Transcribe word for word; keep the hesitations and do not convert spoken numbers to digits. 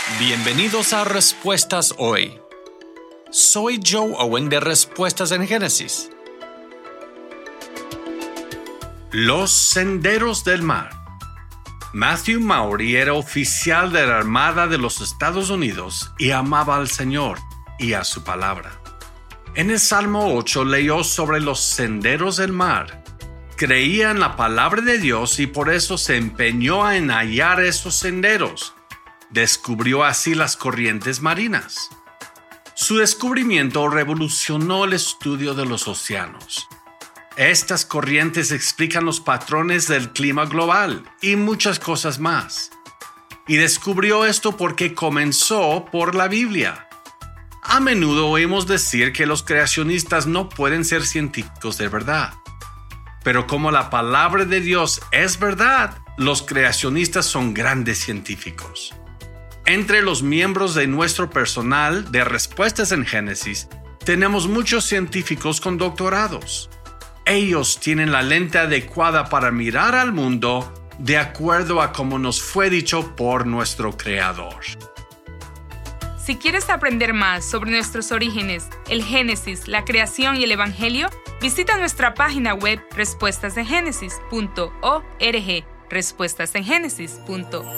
Bienvenidos a Respuestas Hoy. Soy Joe Owen de Respuestas en Génesis. Los senderos del mar. Matthew Maury era oficial de la Armada de los Estados Unidos y amaba al Señor y a su palabra. En el Salmo ocho leyó sobre los senderos del mar. Creía en la palabra de Dios y por eso se empeñó en hallar esos senderos. Descubrió así las corrientes marinas. Su descubrimiento revolucionó el estudio de los océanos. Estas corrientes explican los patrones del clima global y muchas cosas más. Y descubrió esto porque comenzó por la Biblia. A menudo oímos decir que los creacionistas no pueden ser científicos de verdad. Pero como la palabra de Dios es verdad, los creacionistas son grandes científicos. Entre los miembros de nuestro personal de Respuestas en Génesis, tenemos muchos científicos con doctorados. Ellos tienen la lente adecuada para mirar al mundo de acuerdo a como nos fue dicho por nuestro Creador. Si quieres aprender más sobre nuestros orígenes, el Génesis, la creación y el Evangelio, visita nuestra página web respuestas en génesis punto org, respuestas en génesis punto org.